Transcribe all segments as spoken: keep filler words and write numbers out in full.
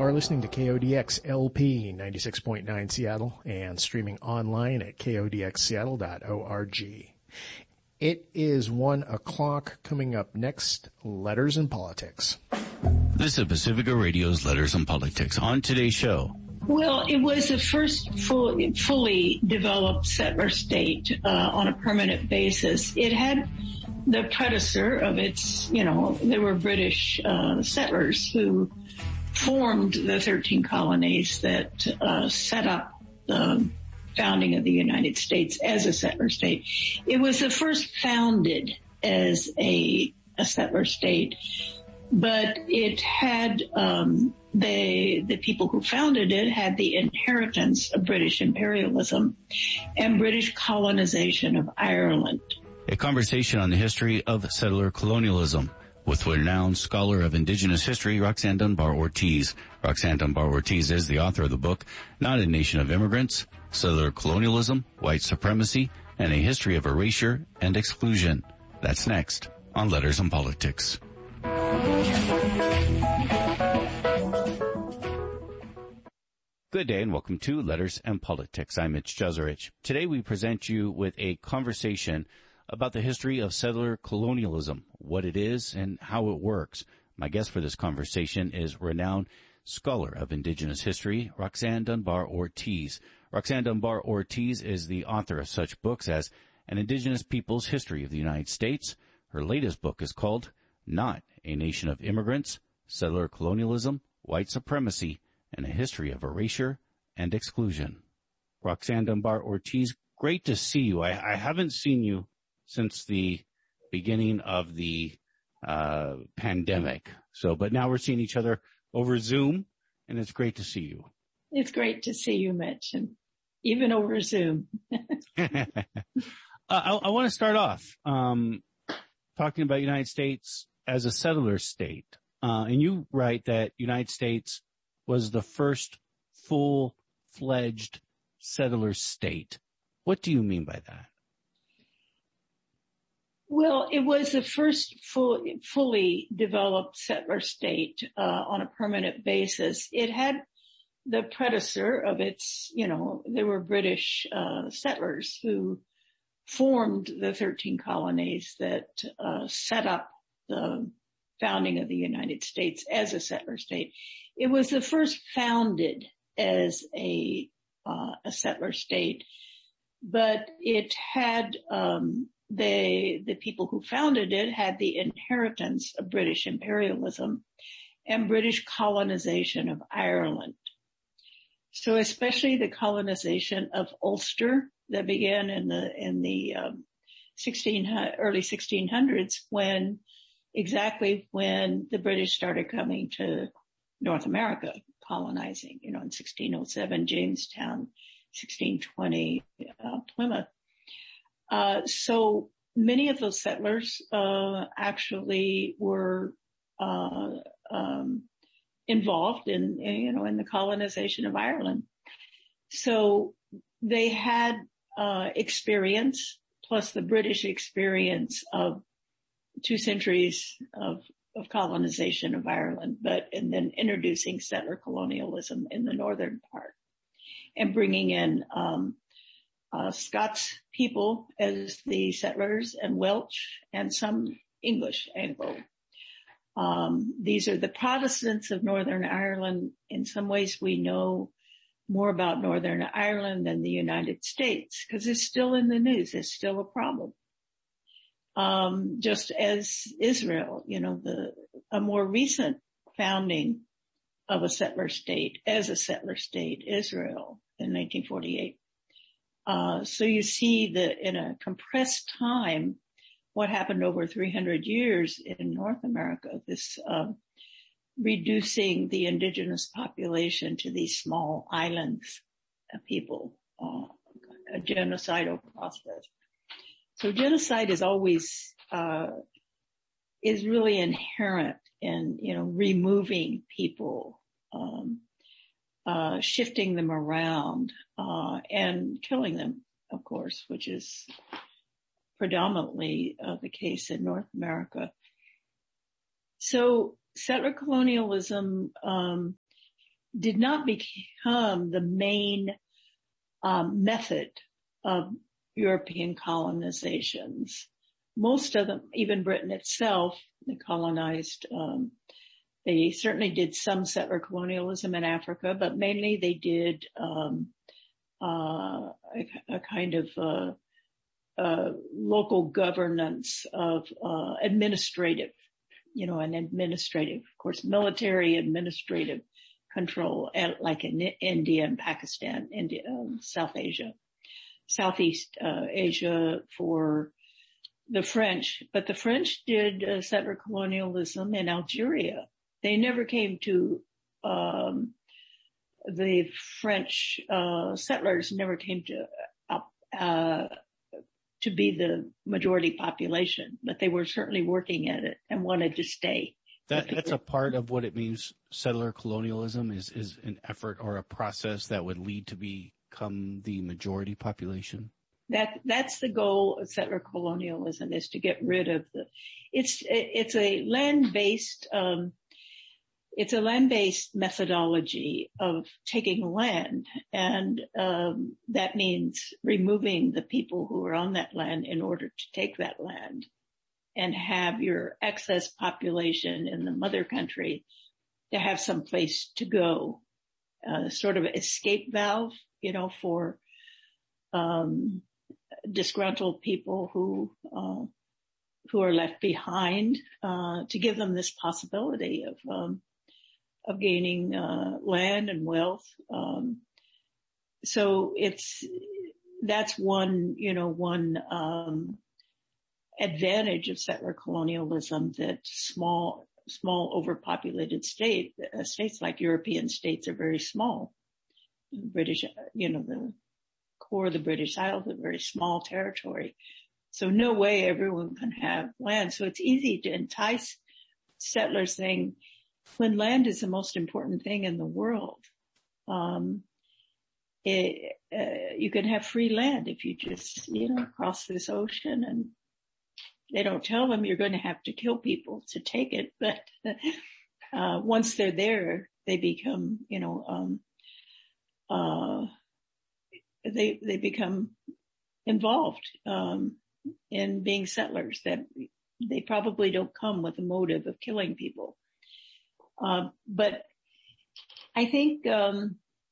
are listening to K O D X L P ninety-six point nine Seattle and streaming online at K O D X seattle dot org. It is one o'clock. Coming up next, Letters and Politics. This is Pacifica Radio's Letters and Politics. On today's show, well, it was the first full, fully developed settler state uh, on a permanent basis. It had the predecessor of its, you know, they were British uh, settlers who formed the thirteen colonies that uh, set up the founding of the United States as a settler state. It was the first founded as a, a settler state, but it had um, they the people who founded it had the inheritance of British imperialism and British colonization of Ireland. A conversation on the history of settler colonialism with renowned scholar of Indigenous history, Roxanne Dunbar Ortiz. Roxanne Dunbar Ortiz is the author of the book, Not a Nation of Immigrants, Settler Colonialism, White Supremacy, and a History of Erasure and Exclusion. That's next on Letters and Politics. Good day and welcome to Letters and Politics. I'm Mitch Jeserich. Today we present you with a conversation about the history of settler colonialism, what it is and how it works. My guest for this conversation is renowned scholar of Indigenous history, Roxanne Dunbar Ortiz. Roxanne Dunbar Ortiz is the author of such books as An Indigenous People's History of the United States. Her latest book is called Not a Nation of Immigrants, Settler Colonialism, White Supremacy, and a History of Erasure and Exclusion. Roxanne Dunbar Ortiz, great to see you. I, I haven't seen you since the beginning of the uh pandemic. So, but now we're seeing each other over Zoom, and it's great to see you. It's great to see you, Mitch, and even over Zoom. uh, I, I want to start off um talking about United States as a settler state. Uh, and you write that United States was the first full-fledged settler state. What do you mean by that? Well, it was the first full, fully developed settler state uh, on a permanent basis. It had the predecessor of its, you know, there were British uh, settlers who formed the thirteen colonies that uh, set up the founding of the United States as a settler state. It was the first founded as a uh, a settler state, but it had um, they the people who founded it had the inheritance of British imperialism and British colonization of Ireland. So especially the colonization of Ulster that began in the in the um, sixteen early sixteen hundreds, when exactly when the British started coming to North America, colonizing. You know, in sixteen oh seven, Jamestown, sixteen twenty, uh, Plymouth. Uh, so many of those settlers uh, actually were uh, um, involved in, you know, in the colonization of Ireland. So they had uh, experience, plus the British experience of two centuries of, of colonization of Ireland, but and then introducing settler colonialism in the northern part and bringing in um, uh, Scots people as the settlers and Welsh and some English Anglo. Um, these are the Protestants of Northern Ireland. In some ways, we know more about Northern Ireland than the United States because it's still in the news. It's still a problem. Um, just as Israel, you know, the a more recent founding of a settler state as a settler state, Israel in nineteen forty-eight. Uh, so you see that in a compressed time, what happened over three hundred years in North America, this uh, reducing the indigenous population to these small islands of people, uh, a genocidal process. So genocide is always, uh, is really inherent in, you know, removing people, um, uh, shifting them around, uh, and killing them, of course, which is predominantly uh, the case in North America. So settler colonialism, um, did not become the main um, method of European colonizations. Most of them, even Britain itself, they colonized, um, they certainly did some settler colonialism in Africa, but mainly they did um, uh, a, a kind of uh, uh, local governance of uh, administrative, you know, an administrative, of course, military administrative control, like in India and Pakistan, India, um, South Asia, Southeast uh, Asia for the French. But the French did uh, settler colonialism in Algeria. They never came to, um, the French uh, settlers never came to, uh, uh, to be the majority population, but they were certainly working at it and wanted to stay. That, that's a part of what it means. Settler colonialism is, is an effort or a process that would lead to become the majority population. That, that's the goal of settler colonialism, is to get rid of the, it's, it's a land-based, um, it's a land-based methodology of taking land. And, um, that means removing the people who are on that land in order to take that land, and have your excess population in the mother country to have some place to go, uh, sort of escape valve, you know, for, um, disgruntled people who, uh, who are left behind, uh, to give them this possibility of, um, of gaining, uh, land and wealth. Um, so it's, that's one, you know, one, um, advantage of settler colonialism, that small, small overpopulated state, uh, states like European states are very small. British, you know, the core of the British Isles are very small territory. So no way everyone can have land. So it's easy to entice settlers saying, when land is the most important thing in the world, um, it, uh, you can have free land if you just, you know, cross this ocean. And they don't tell them you're going to have to kill people to take it, but uh, once they're there, they become, you know, um, uh, they they become involved um, in being settlers. That they probably don't come with a motive of killing people, uh, but I think um,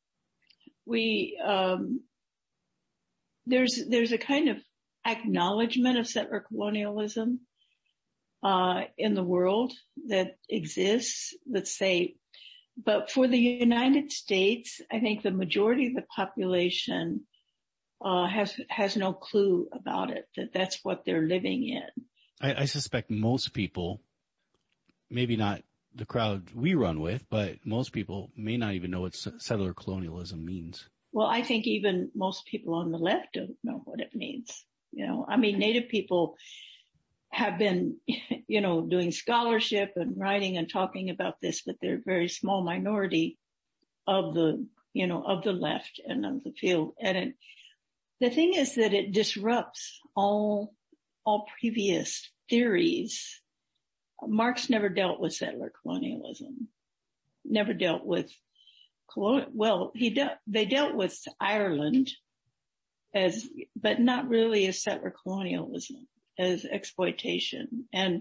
we um, there's there's a kind of acknowledgement of settler colonialism uh, in the world that exists, let's say. But for the United States, I think the majority of the population uh, has has no clue about it, that that's what they're living in. I, I suspect most people, maybe not the crowd we run with, but most people may not even know what settler colonialism means. Well, I think even most people on the left don't know what it means. You know, I mean, Native people have been, you know, doing scholarship and writing and talking about this, but they're a very small minority of the, you know, of the left and of the field. And it, the thing is that it disrupts all, all previous theories. Marx never dealt with settler colonialism, never dealt with colonial, well, he dealt, they dealt with Ireland as, but not really as settler colonialism, as exploitation. And,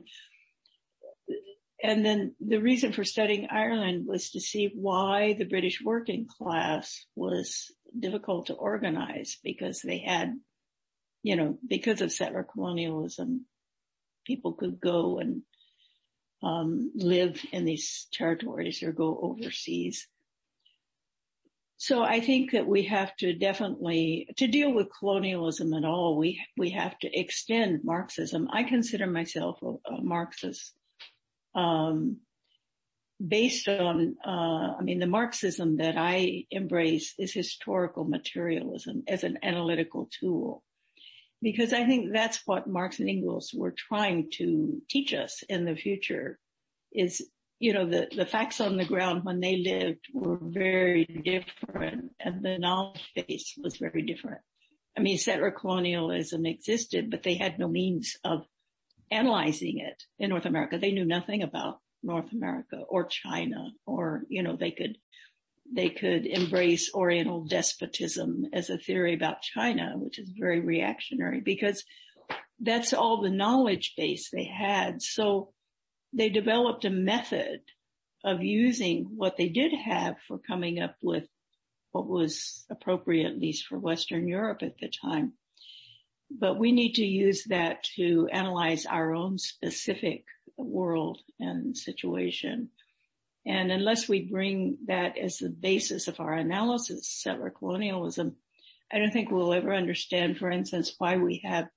and then the reason for studying Ireland was to see why the British working class was difficult to organize, because they had, you know, because of settler colonialism, people could go and, um, live in these territories or go overseas. So I think that we have to definitely, to deal with colonialism at all, we we have to extend Marxism. I consider myself a, a Marxist, um, based on, uh, I mean, the Marxism that I embrace is historical materialism as an analytical tool, because I think that's what Marx and Engels were trying to teach us in the future is, you know, the, the facts on the ground when they lived were very different, and the knowledge base was very different. I mean, settler colonialism existed, but they had no means of analyzing it in North America. They knew nothing about North America or China, or, you know, they could they could embrace Oriental despotism as a theory about China, which is very reactionary because that's all the knowledge base they had. So they developed a method of using what they did have for coming up with what was appropriate, at least for Western Europe at the time. But we need to use that to analyze our own specific world and situation. And unless we bring that as the basis of our analysis, settler colonialism, I don't think we'll ever understand, for instance, why we have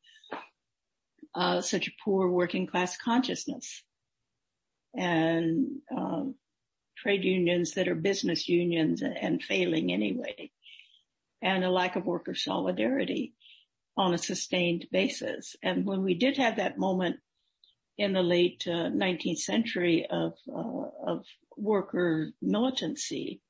uh, such a poor working class consciousness and um, trade unions that are business unions and, and failing anyway, and a lack of worker solidarity on a sustained basis. And when we did have that moment in the late uh, nineteenth century of uh, of worker militancy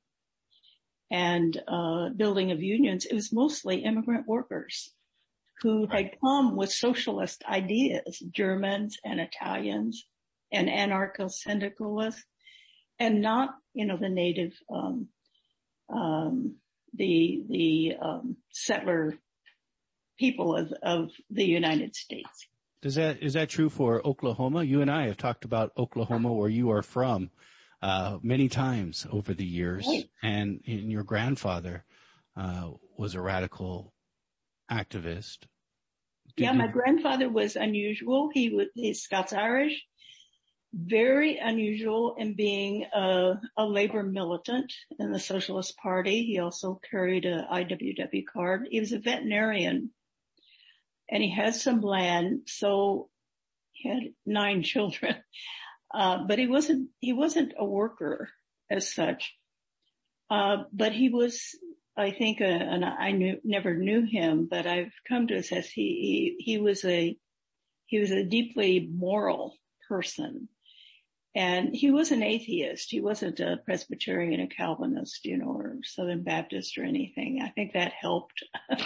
and uh, building of unions, it was mostly immigrant workers who had come with socialist ideas, Germans and Italians and anarcho-syndicalists, and not, you know, the native, um, um, the the um, settler people of, of the United States. Does that is that true for Oklahoma? You and I have talked about Oklahoma, where you are from, uh, many times over the years, right. and, and your grandfather uh, was a radical activist. Did yeah, you... my grandfather was unusual. He was he's Scots-Irish, very unusual in being a, a labor militant in the Socialist Party. He also carried a I W W card. He was a veterinarian. And he had some land, so he had nine children. Uh, but he wasn't, he wasn't a worker as such. Uh, but he was, I think, a, and I knew, never knew him, but I've come to assess he, he, he was a, he was a deeply moral person. And he was an atheist. He wasn't a Presbyterian, a Calvinist, you know, or Southern Baptist or anything. I think that helped.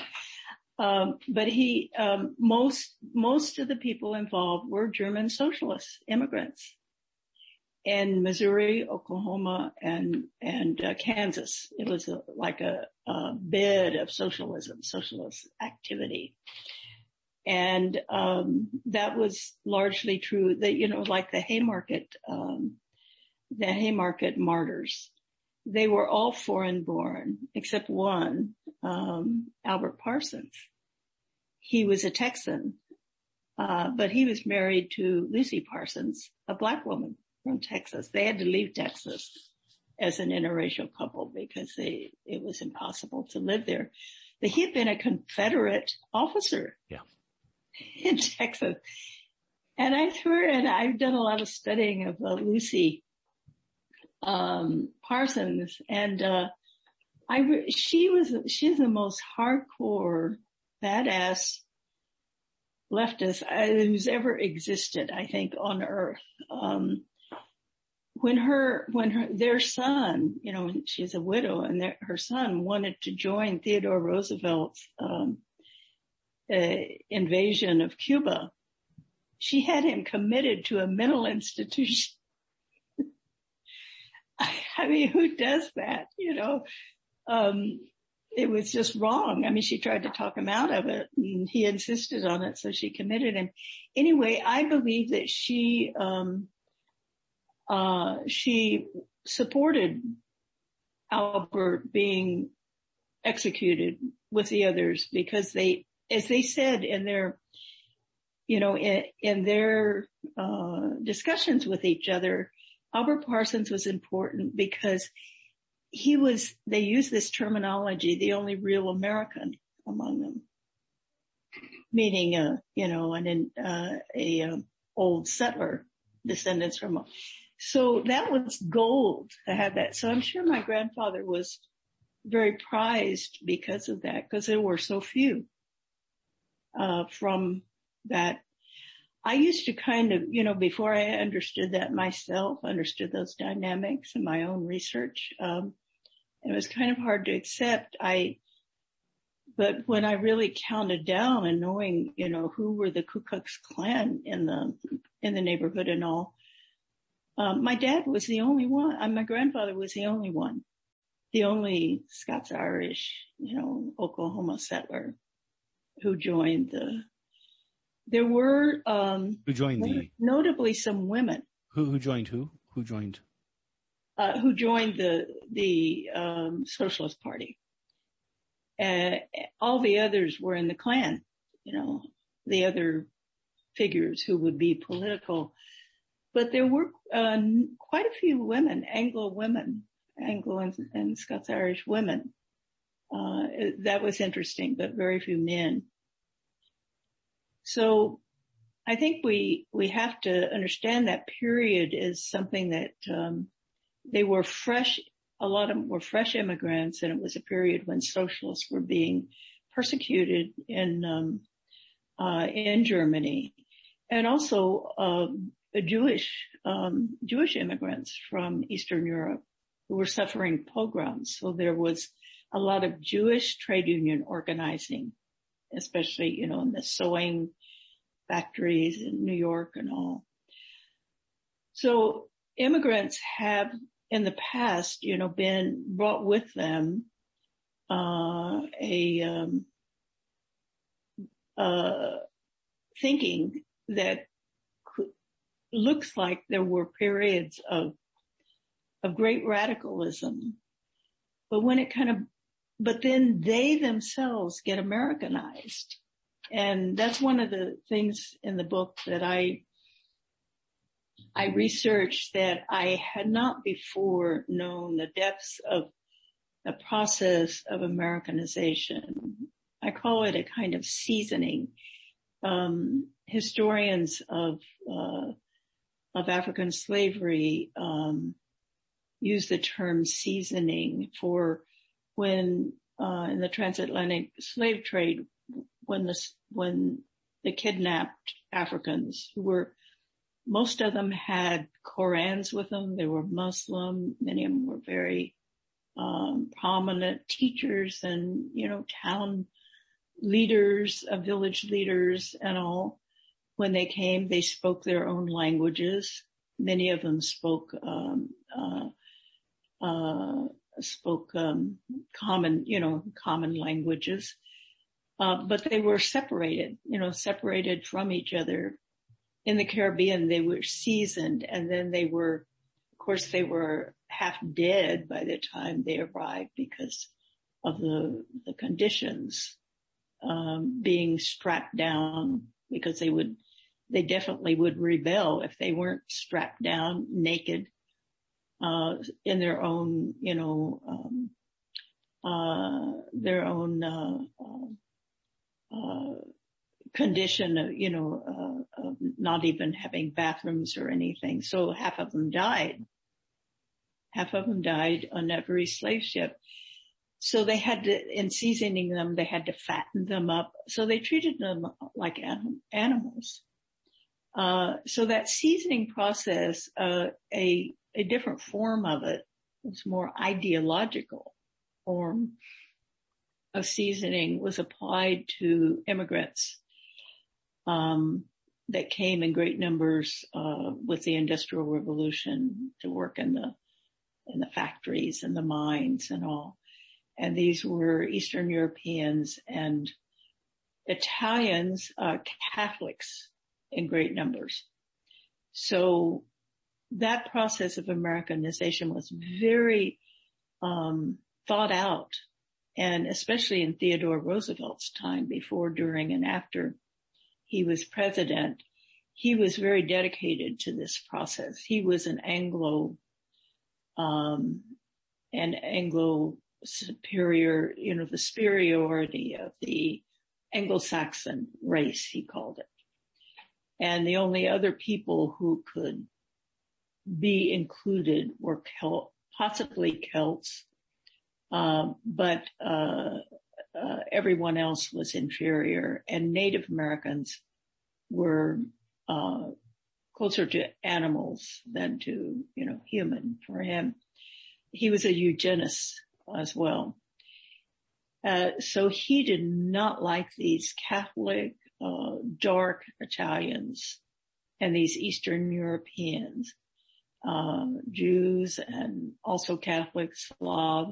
Um, but he, um, most, most of the people involved were German socialists, immigrants in Missouri, Oklahoma, and, and uh, Kansas. It was a, like a, a bed of socialism, socialist activity. And, um, that was largely true that, you know, like the Haymarket, um, the Haymarket martyrs, they were all foreign born except one, um, Albert Parsons. He was a Texan, uh, but he was married to Lucy Parsons, a black woman from Texas. They had to leave Texas as an interracial couple because they, it was impossible to live there. But he had been a Confederate officer yeah. in Texas. And I swear, and I've done a lot of studying of uh, Lucy um, Parsons, and uh, I re- she was she's the most hardcore, badass leftist who's ever existed, I think, on Earth. Um, when her when her their son, you know, she's a widow, and their, her son wanted to join Theodore Roosevelt's um, uh, invasion of Cuba, she had him committed to a mental institution. I mean, who does that? You know, um, it was just wrong. I mean, she tried to talk him out of it and he insisted on it. So she committed him. Anyway, I believe that she, um, uh, she supported Albert being executed with the others because they, as they said in their, you know, in, in their, uh, discussions with each other, Albert Parsons was important because he was, they used this terminology, the only real American among them, meaning, uh, you know, an, uh, a, um, old settler, descendants from, so that was gold to have that. So I'm sure my grandfather was very prized because of that, because there were so few, uh, from that. I used to kind of, you know, before I understood that myself, understood those dynamics in my own research, um, it was kind of hard to accept. I, but when I really counted down and knowing, you know, who were the Ku Klux Klan in the, in the neighborhood and all, um, my dad was the only one, uh, my grandfather was the only one the only Scots-Irish, you know, Oklahoma settler who joined the, there were, um, who joined the, notably some women. Who, who joined who? Who joined? Uh, who joined the, the, um, Socialist Party. Uh, all the others were in the Klan, you know, the other figures who would be political. But there were uh, quite a few women, Anglo women, Anglo and, and Scots-Irish women. Uh, that was interesting, but very few men. So I think we, we have to understand that period is something that, um, they were fresh, a lot of them were fresh immigrants, and it was a period when socialists were being persecuted in, um, uh, in Germany. And also, um, Jewish, um, Jewish immigrants from Eastern Europe who were suffering pogroms. So there was a lot of Jewish trade union organizing, especially, you know, in the sewing factories in New York and all. So immigrants have in the past, you know, been brought with them, uh, a, um, uh, thinking that looks like there were periods of, of great radicalism, but when it kind of, but then they themselves get Americanized. And that's one of the things in the book that I, I researched that I had not before known the depths of the process of Americanization. I call it a kind of seasoning. Um, historians of, uh, of African slavery, um, use the term seasoning for when, uh, in the transatlantic slave trade, when the, when the kidnapped Africans who were, most of them had Korans with them. They were Muslim. Many of them were very, um, prominent teachers and, you know, town leaders, uh, village leaders and all. When they came, they spoke their own languages. Many of them spoke, um, uh, uh, spoke, um, common, you know, common languages. Uh, but they were separated, you know, separated from each other. In the Caribbean, they were seasoned, and then they were, of course, they were half dead by the time they arrived because of the, the conditions, um, being strapped down, because they would, they definitely would rebel if they weren't strapped down naked, uh, in their own, you know, um, uh, their own, uh, uh, uh condition of, you know, uh, of not even having bathrooms or anything. So half of them died. Half of them died on every slave ship. So they had to, in seasoning them, they had to fatten them up. So they treated them like anim- animals. Uh, so that seasoning process, uh, a, a different form of it was more ideological form of seasoning was applied to immigrants um, that came in great numbers uh, with the Industrial Revolution to work in the in the factories and the mines and all. And these were Eastern Europeans and Italians, uh, Catholics in great numbers. So that process of Americanization was very um, thought out, and especially in Theodore Roosevelt's time, before, during, and after he was president, he was very dedicated to this process. He was an Anglo, um, an Anglo superior, you know, the superiority of the Anglo-Saxon race, he called it. And the only other people who could be included were Celt, possibly Celts, um, but uh, uh, everyone else was inferior, and Native Americans were uh, closer to animals than to, you know, human for him. He was a eugenist as well. Uh, so he did not like these Catholic, uh, dark Italians and these Eastern Europeans, uh, Jews and also Catholic, Slav,